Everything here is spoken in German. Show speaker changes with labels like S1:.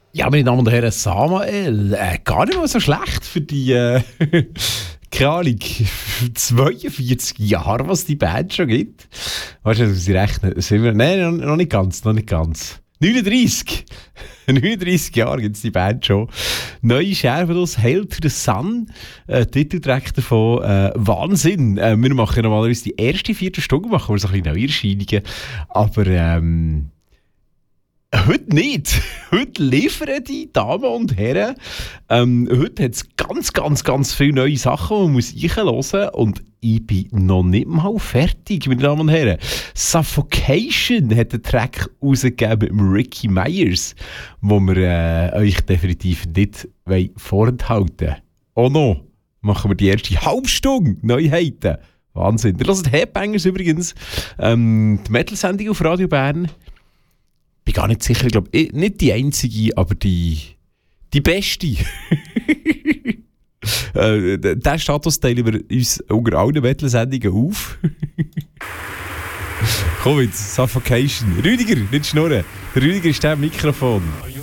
S1: Ja, meine Damen und Herren, Samael, gar nicht mal so schlecht für die, keine Ahnung, 42 Jahre, was die Band schon gibt. Weißt du, was ich rechne? Sind wir, nein, noch nicht ganz, noch nicht ganz. 39! 39 Jahre gibt es die Band schon. Neue Scherbenlos, Hail to the Sun, Titeltrack davon, Wahnsinn. Wir machen ja normalerweise die erste Viertelstunde, machen wir so ein bisschen Neuerscheinungen, aber heute nicht. Heute liefern die Damen und Herren. Heute hat es ganz viele neue Sachen, die man muss hören muss. Und ich bin noch nicht mal fertig, meine Damen und Herren. Suffocation hat einen Track rausgegeben mit Ricky Myers, wo wir euch definitiv nicht vorenthalten wollen. Oh no, machen wir die erste Halbstunde Neuheiten. Wahnsinn. Ihr hört Headbangers übrigens. Die Metal-Sendung auf Radio Bern. Ich bin gar nicht sicher, ich glaube, nicht die einzige, aber die beste. Diesen Status teilen wir uns unter allen Metal-Sendungen auf. Komm jetzt, Suffocation. Rüdiger, nicht schnurren. Der Rüdiger ist der Mikrofon.